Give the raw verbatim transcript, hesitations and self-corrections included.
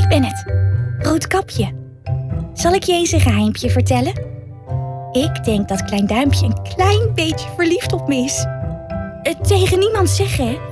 ben het. Roodkapje. Zal ik je eens een geheimpje vertellen? Ik denk dat Klein Duimpje een klein beetje verliefd op me is. Het tegen niemand zeggen, hè?